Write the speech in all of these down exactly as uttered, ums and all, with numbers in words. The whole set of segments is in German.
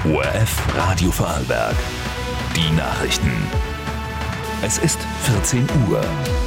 O R F Radio Vorarlberg. Die Nachrichten. Es ist vierzehn Uhr.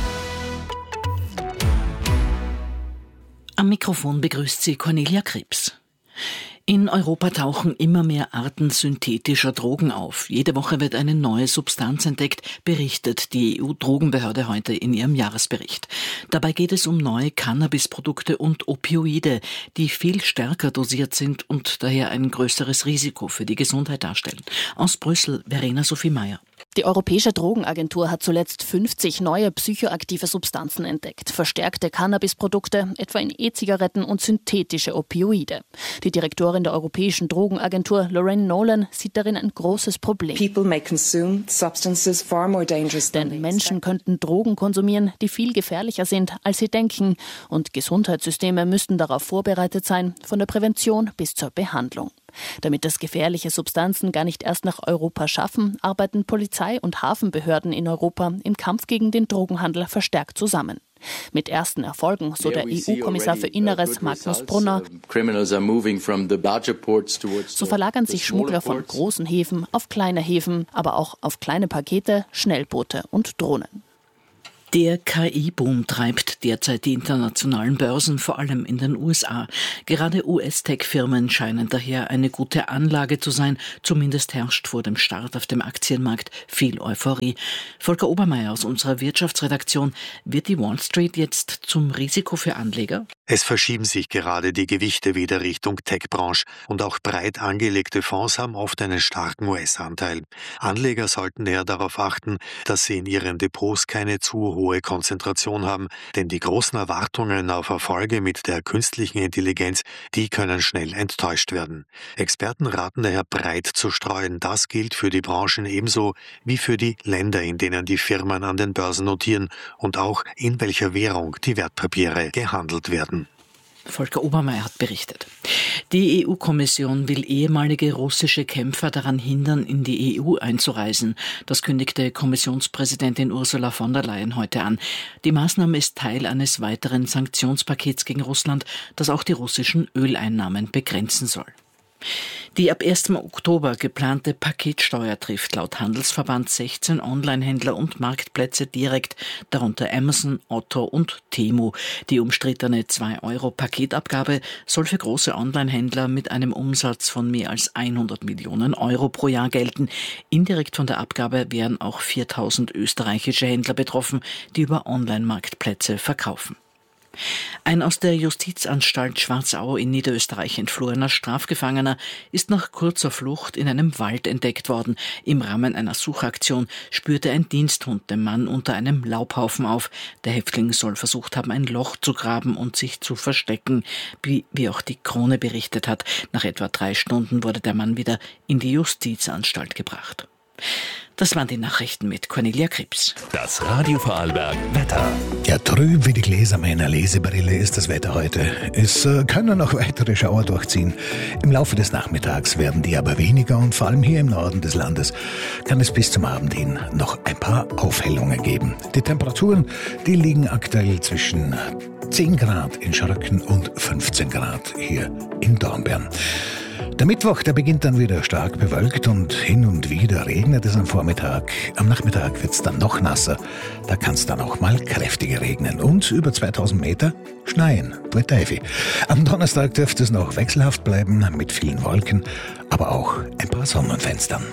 Am Mikrofon begrüßt sie Cornelia Krebs. In Europa tauchen immer mehr Arten synthetischer Drogen auf. Jede Woche wird eine neue Substanz entdeckt, berichtet die E U-Drogenbehörde heute in ihrem Jahresbericht. Dabei geht es um neue Cannabisprodukte und Opioide, die viel stärker dosiert sind und daher ein größeres Risiko für die Gesundheit darstellen. Aus Brüssel, Verena Sophie Meyer. Die Europäische Drogenagentur hat zuletzt fünfzig neue psychoaktive Substanzen entdeckt. Verstärkte Cannabisprodukte, etwa in E-Zigaretten und synthetische Opioide. Die Direktorin der Europäischen Drogenagentur, Lorraine Nolan, sieht darin ein großes Problem. People may consume substances far more dangerous than Denn Menschen könnten Drogen konsumieren, die viel gefährlicher sind, als sie denken. Und Gesundheitssysteme müssten darauf vorbereitet sein, von der Prävention bis zur Behandlung. Damit das gefährliche Substanzen gar nicht erst nach Europa schaffen, arbeiten Polizei und Hafenbehörden in Europa im Kampf gegen den Drogenhandel verstärkt zusammen. Mit ersten Erfolgen, so der E U-Kommissar für Inneres Magnus Brunner. So verlagern sich Schmuggler von großen Häfen auf kleine Häfen, aber auch auf kleine Pakete, Schnellboote und Drohnen. Der K I-Boom treibt derzeit die internationalen Börsen, vor allem in den U S A. Gerade U S-Tech-Firmen scheinen daher eine gute Anlage zu sein. Zumindest herrscht vor dem Start auf dem Aktienmarkt viel Euphorie. Volker Obermeier aus unserer Wirtschaftsredaktion. Wird die Wall Street jetzt zum Risiko für Anleger? Es verschieben sich gerade die Gewichte wieder Richtung Tech-Branche und auch breit angelegte Fonds haben oft einen starken U S-Anteil. Anleger sollten daher darauf achten, dass sie in ihren Depots keine zu hohe Konzentration haben, denn die großen Erwartungen auf Erfolge mit der künstlichen Intelligenz, die können schnell enttäuscht werden. Experten raten daher breit zu streuen. Das gilt für die Branchen ebenso wie für die Länder, in denen die Firmen an den Börsen notieren und auch in welcher Währung die Wertpapiere gehandelt werden. Volker Obermeier hat berichtet. Die E U-Kommission will ehemalige russische Kämpfer daran hindern, in die E U einzureisen. Das kündigte Kommissionspräsidentin Ursula von der Leyen heute an. Die Maßnahme ist Teil eines weiteren Sanktionspakets gegen Russland, das auch die russischen Öleinnahmen begrenzen soll. Die ab ersten Oktober geplante Paketsteuer trifft laut Handelsverband sechzehn Onlinehändler und Marktplätze direkt, darunter Amazon, Otto und Temu. Die umstrittene zwei Euro Paketabgabe soll für große Onlinehändler mit einem Umsatz von mehr als hundert Millionen Euro pro Jahr gelten. Indirekt von der Abgabe wären auch viertausend österreichische Händler betroffen, die über Online-Marktplätze verkaufen. Ein aus der Justizanstalt Schwarzau in Niederösterreich entflohener Strafgefangener ist nach kurzer Flucht in einem Wald entdeckt worden. Im Rahmen einer Suchaktion spürte ein Diensthund den Mann unter einem Laubhaufen auf. Der Häftling soll versucht haben, ein Loch zu graben und sich zu verstecken, wie, wie auch die Krone berichtet hat. Nach etwa drei Stunden wurde der Mann wieder in die Justizanstalt gebracht. Das waren die Nachrichten mit Cornelia Krebs. Das Radio Vorarlberg Wetter. Ja, trüb wie die Gläser meiner Lesebrille ist das Wetter heute. Es äh, können noch weitere Schauer durchziehen. Im Laufe des Nachmittags werden die aber weniger und vor allem hier im Norden des Landes kann es bis zum Abend hin noch ein paar Aufhellungen geben. Die Temperaturen, die liegen aktuell zwischen zehn Grad in Schröcken und fünfzehn Grad hier in Dornbirn. Der Mittwoch, der beginnt dann wieder stark bewölkt und hin und wieder regnet es am Vormittag. Am Nachmittag wird es dann noch nasser. Da kann es dann auch mal kräftiger regnen und über zweitausend Meter schneien. Am Donnerstag dürfte es noch wechselhaft bleiben mit vielen Wolken, aber auch ein paar Sonnenfenstern.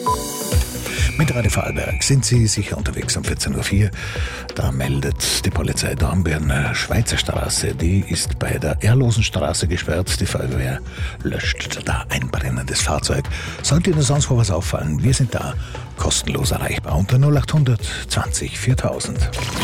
Mit Radio Vorarlberg sind Sie sicher unterwegs um vierzehn Uhr vier. Da meldet die Polizei Dornbirn Schweizer Straße. Die ist bei der Erlosenstraße gesperrt. Die Feuerwehr löscht da ein brennendes Fahrzeug. Sollte Ihnen sonst wo was auffallen, wir sind da kostenlos erreichbar unter null acht hundert zwanzig viertausend.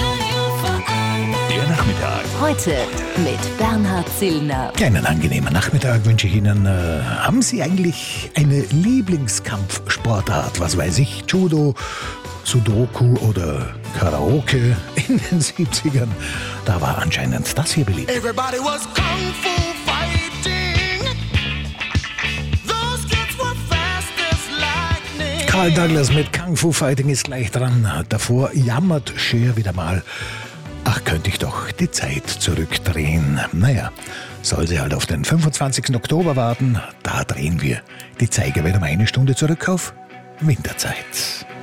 Der Nachmittag. Heute mit Bernhard Zillner. Einen angenehmen Nachmittag wünsche ich Ihnen. Äh, haben Sie eigentlich eine Lieblingskampfsportart? Was weiß ich, Judo, Sudoku oder Karaoke in den siebzigern? Da war anscheinend das hier beliebt. Everybody was kung fu fighting. Those kids were fast as lightning. Carl Douglas mit Kung Fu Fighting ist gleich dran. Davor jammert Cher wieder mal. Ach, könnte ich doch die Zeit zurückdrehen. Naja, soll sie halt auf den fünfundzwanzigsten Oktober warten. Da drehen wir die Zeiger wieder um eine Stunde zurück auf Winterzeit.